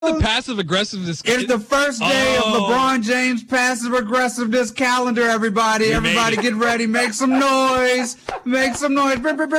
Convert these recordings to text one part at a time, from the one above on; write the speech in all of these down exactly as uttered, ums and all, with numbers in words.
The passive aggressiveness. It's the first day oh. of LeBron James passive aggressiveness calendar, everybody. You Everybody get ready. Make some noise. Make some noise.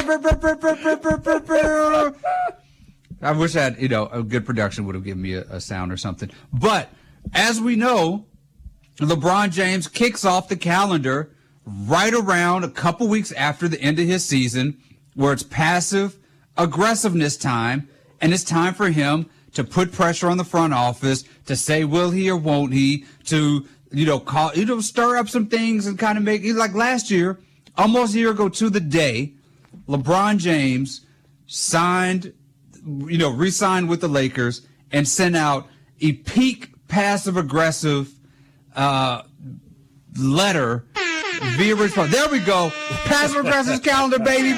I wish I had, you know, a good production would have given me a, a sound or something. But as we know, LeBron James kicks off the calendar right around a couple weeks after the end of his season, where it's passive aggressiveness time, and it's time for him to put pressure on the front office, to say will he or won't he, to, you know, call, you know, stir up some things and kind of make, like last year, almost a year ago to the day, LeBron James signed, you know, re-signed with the Lakers and sent out a peak passive aggressive uh, letter via response. There we go. Passive aggressive calendar, baby.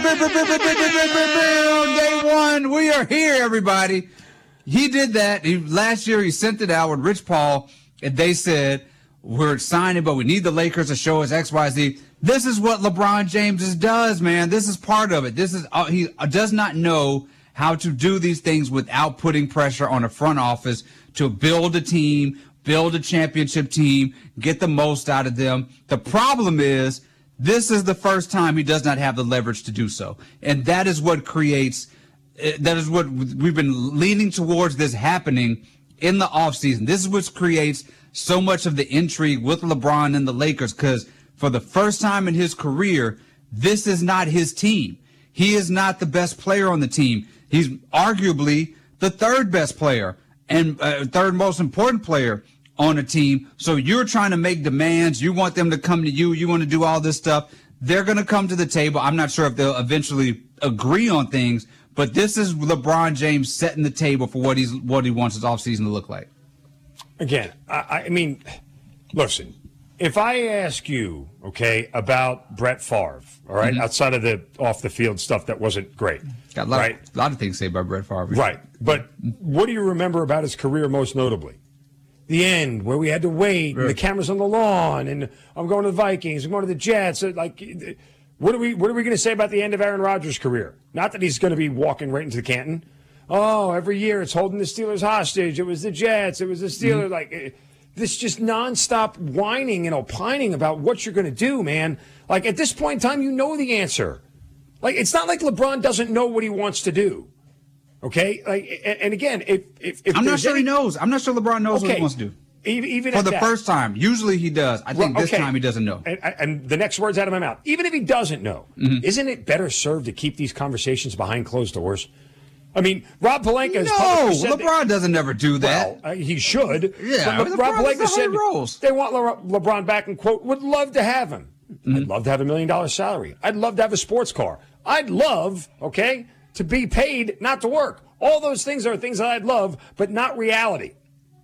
Day one. We are here, everybody. He did that. He, last year, he sent it out with Rich Paul, and they said, we're signing, but we need the Lakers to show us X, Y, Z. This is what LeBron James does, man. This is part of it. This is uh, he does not know how to do these things without putting pressure on a front office to build a team, build a championship team, get the most out of them. The problem is this is the first time he does not have the leverage to do so. And that is what creates That is what we've been leaning towards this happening in the offseason. This is what creates so much of the intrigue with LeBron and the Lakers, because for the first time in his career, this is not his team. He is not the best player on the team. He's arguably the third best player and uh, third most important player on a team. So you're trying to make demands. You want them to come to you. You want to do all this stuff. They're going to come to the table. I'm not sure if they'll eventually agree on things, but this is LeBron James setting the table for what he's what he wants his offseason to look like. Again, I, I mean, listen, if I ask you, okay, about Brett Favre, all right, mm-hmm. outside of the off-the-field stuff that wasn't great. Got a lot, right? of, a lot of things to say about Brett Favre. Right, but what do you remember about his career most notably? The end, where we had to wait, right. and the cameras on the lawn, and I'm going to the Vikings, I'm going to the Jets, like... What are we What are we going to say about the end of Aaron Rodgers' career? Not that he's going to be walking right into the Canton. Oh, every year it's holding the Steelers hostage. It was the Jets. It was the Steelers. Mm-hmm. Like this, just nonstop whining and opining about what you're going to do, man. Like at this point in time, you know the answer. Like it's not like LeBron doesn't know what he wants to do. Okay, like and, and again, if if, if I'm not sure any, he knows. I'm not sure LeBron knows okay. what he wants to do. Even, even for the that. first time. Usually he does. I think well, this okay. time he doesn't know. And, and the next words out of my mouth. Even if he doesn't know, mm-hmm. isn't it better served to keep these conversations behind closed doors? I mean, Rob Pelinka has No, said LeBron that, doesn't ever do that. Well, uh, he should. Yeah, but Le- Rob Pelinka said rolls. they want Le- LeBron back and, quote, would love to have him. Mm-hmm. I'd love to have a million dollar salary. I'd love to have a sports car. I'd love, okay, to be paid not to work. All those things are things that I'd love, but not reality.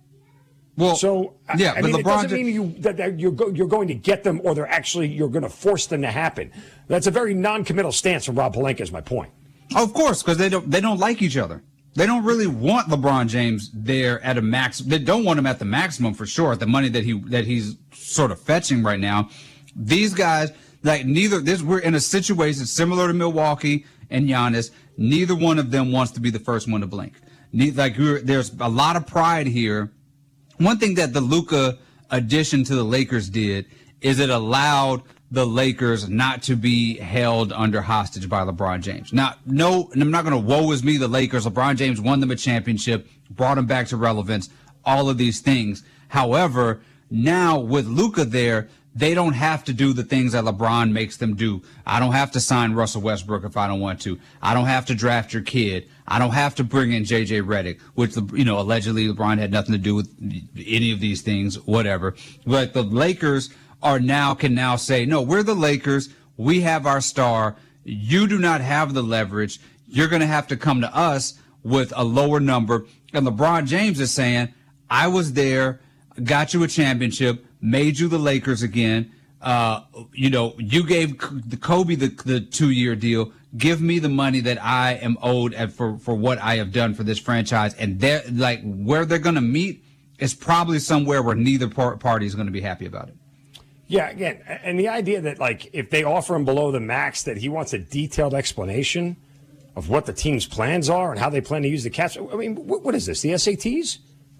Well, so yeah, I but mean, LeBron it doesn't mean you, that, that you're, go, you're going to get them, or they're actually you're going to force them to happen. That's a very non-committal stance from Rob Pelinka. Is my point. Of course, because they don't they don't like each other. They don't really want LeBron James there at a max. They don't want him at the maximum for sure. At the money that he that he's sort of fetching right now. These guys, like neither this, we're in a situation similar to Milwaukee and Giannis. Neither one of them wants to be the first one to blink. Neither, like we're, there's a lot of pride here. One thing that the Luka addition to the Lakers did is it allowed the Lakers not to be held under hostage by LeBron James. Now, no, and I'm not going to woe is me, the Lakers. LeBron James won them a championship, brought them back to relevance, all of these things. However, now with Luka there, they don't have to do the things that LeBron makes them do. I don't have to sign Russell Westbrook if I don't want to. I don't have to draft your kid. I don't have to bring in J J Redick, which, you know, allegedly LeBron had nothing to do with any of these things, whatever. But the Lakers are now can now say, no, we're the Lakers. We have our star. You do not have the leverage. You're going to have to come to us with a lower number. And LeBron James is saying, I was there, got you a championship, made you the Lakers again. Uh, you know, you gave Kobe the, the two-year deal. Give me the money that I am owed at for, for what I have done for this franchise. And they're like where they're going to meet is probably somewhere where neither par- party is going to be happy about it. Yeah, again, and the idea that, like, if they offer him below the max, that he wants a detailed explanation of what the team's plans are and how they plan to use the cash. I mean, what, what is this, the S A Ts?